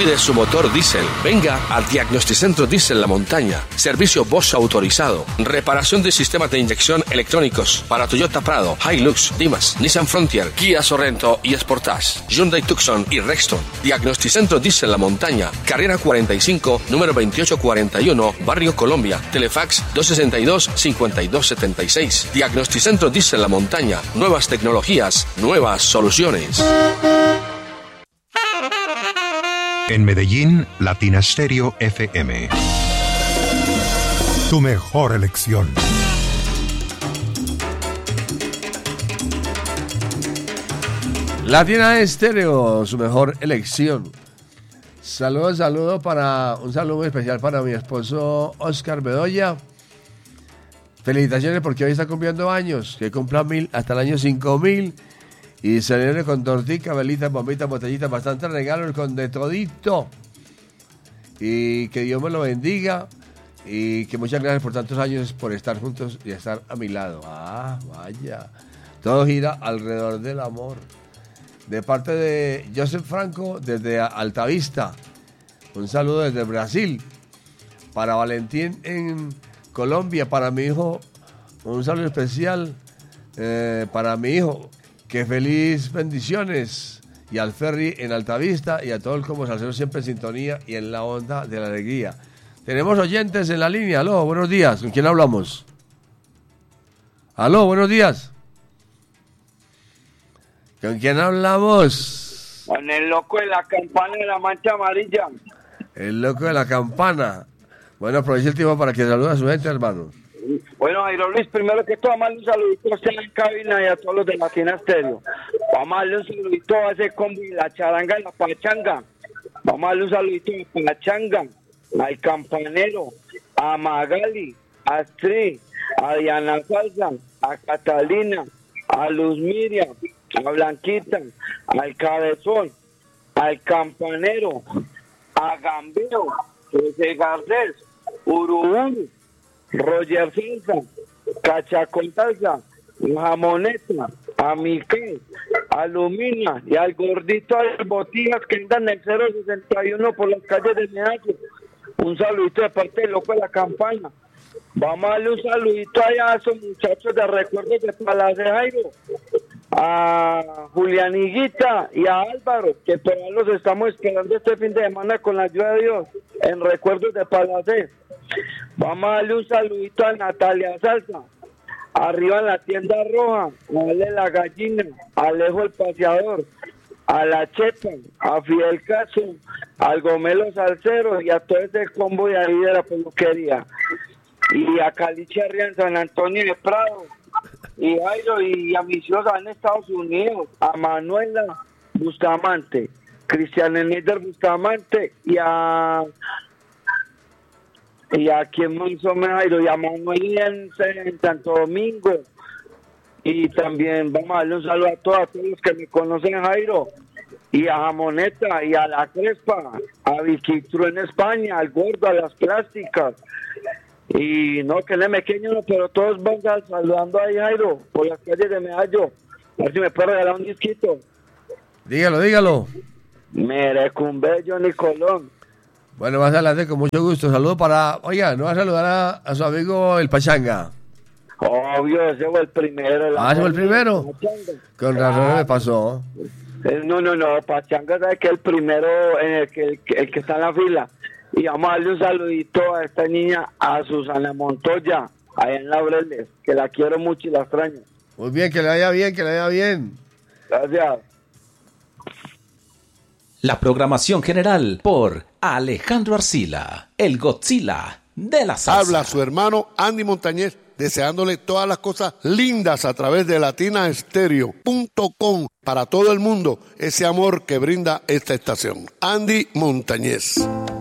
Cuide su motor diésel. Venga al Diagnosticentro Diesel La Montaña. Servicio Bosch autorizado. Reparación de sistemas de inyección electrónicos para Toyota Prado, Hilux, Dimas, Nissan Frontier, Kia Sorento y Sportage, Hyundai Tucson y Rexton. Diagnosticentro Diesel La Montaña. Carrera 45, número 2841, Barrio Colombia. Telefax 262-5276. Diagnosticentro Diesel La Montaña. Nuevas tecnologías, nuevas soluciones. En Medellín, Latina Stereo FM. Tu mejor elección. Latina Stereo, su mejor elección. Un saludo muy especial para mi esposo Oscar Bedoya. Felicitaciones porque hoy está cumpliendo años, que cumpla 1000 hasta el año 5000. Y celebre con tortica, velitas, bombitas, botellitas, bastantes regalos, con de todito. Y que Dios me lo bendiga. Y que muchas gracias por tantos años por estar juntos y estar a mi lado. Ah, vaya. Todo gira alrededor del amor. De parte de Joseph Franco, desde Altavista. Un saludo desde Brasil. Para Valentín en Colombia. Para mi hijo, un saludo especial. Para mi hijo. Que feliz bendiciones. Y al Ferry en Altavista y a todo el Combo Salsero siempre en sintonía y en la onda de la alegría. Tenemos oyentes en la línea. Aló, buenos días. ¿Con quién hablamos? Aló, buenos días. ¿Con quién hablamos? Con el loco de la campana de la mancha amarilla. El loco de la campana. Bueno, aproveche el tiempo para que salude a su gente, hermano. Bueno, Jairo Luis, primero que todo, vamos a darle un saludito a usted en la cabina y a todos los de Latina Stereo. Vamos a darle un saludito a ese combo y la charanga y la pachanga. Vamos a darle un saludito a la pachanga, al campanero, a Magali, a Astrid, a Diana Salsa, a Catalina, a Luz Miriam, a Blanquita, al Cabezón, al campanero, a Gambeo, José Garcés, Uruburu, Roger Salsa, Cachacón Salsa, Jamoneta, a Miquel, a Lumina y al gordito de botillas que andan en el 061 por las calles de Medallo. Un saludito de parte del loco de la campaña. Vamos a darle un saludito allá a esos muchachos de recuerdos de Palace Jairo, a Julián Higuita y a Álvaro, que todavía los estamos esperando este fin de semana con la ayuda de Dios, en recuerdos de Palace. Vamos a darle un saludito a Natalia Salsa, arriba en la tienda roja, a Ale la gallina, a Alejo el paseador, a la Chepa, a Fidel Caso, al Gomelo Salcero y a todo ese combo de ahí de la peluquería. Y a Caliche Arriba en San Antonio de Prado, y Jairo y a mis hijos en Estados Unidos, a Manuela Bustamante, Cristian Eneder Bustamante y a quien me hizo Jairo y a Manuel en Santo Domingo. Y también vamos a darle un saludo a todos los que me conocen, Jairo, y a Jamoneta y a la Crespa, a Vicky Tru en España, al Gordo, a las Plásticas. Y no, que le pequeño, pero todos van saludando ahí, Jairo, por las calles de Medallo. A ver si me puede regalar un disquito. Dígalo. Merecumbe, Johnny Colón. Bueno, más adelante, con mucho gusto. Saludos para... Oiga, ¿no va a saludar a su amigo el Pachanga? Obvio, ese fue el primero. ¿Ese fue el primero? Con razón me pasó. No, Pachanga sabe que es el primero, el que está en la fila. Y vamos a darle un saludito a esta niña, a Susana Montoya, allá en Laureles, que la quiero mucho y la extraño. Muy bien, que le vaya bien. Gracias. La programación general por Alejandro Arcila, el Godzilla de la salsa. Habla su hermano Andy Montañez, deseándole todas las cosas lindas a través de latinastereo.com para todo el mundo, ese amor que brinda esta estación. Andy Montañez.